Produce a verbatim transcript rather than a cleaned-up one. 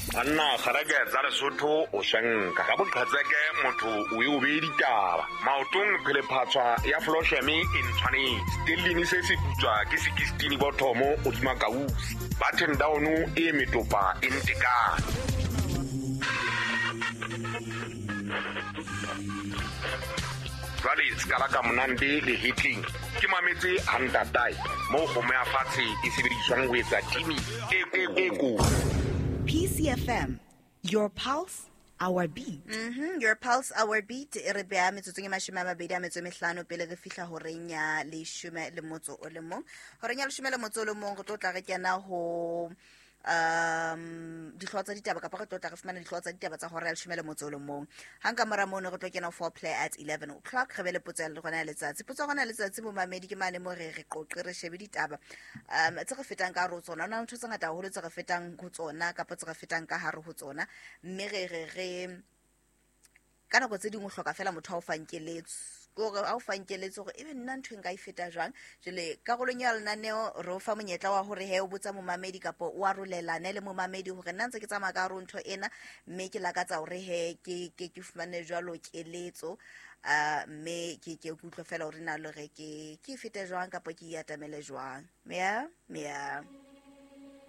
Anna kharaga tsa Lesotho o shanka ga botlhatseke motho o e o be ditaba maotong phele phatswa ya flosheme in tshwane stilini se se putswa ke sixteen bothomo o di makausi button down e metopa in tekana Vale skala ka monande le hitting ke mametse hanta tai mo go me afatse e sebediswang ho etsa timi e e go P C F M, your pulse, our beat. Mhm, your pulse, our beat. E re bea metsotso ke mashome a mabedi a metso e mehlano pele re fihla horeng ya leshome le motso o le mong. Horeng ya leshome le motso o le mong re tlo tla re kena ho um dihlwa tsa ditaba kapa re tlo tla re fumana dihlwa tsa ditaba tsa hora ya leshome le motso o le mong. Hanga mara mono re tlo kena for play at eleven o'clock re be le potso le gona ya letsatsi. Potso gona ya letsatsi mo mamedi ke mane mo re re qoqe re shebe ditaba. Um tse re fetang ka ro tsona na ntho tse ngata holo tse re fetang go tsona kapa tse re fetang ka hare ho tsona mme re re re kana go tse dingwe hloka fela motho a o fankeletso gore a o fankeletso gore ebe nna ntho nka e feta jwang jele ka go lonya lenaneo re o fa monyetla wa hore he o botsa mo mamedi kapo o arolelane le mo mamedi hore nna ntse ke tsamaya ka ro ntho ena mme ke lakatsa hore he ke ke ke fumane jwalo keletso a mme ke ke utlwa fela hore na le re ke ke fete jwang kapo ke iatamele jwang mea mea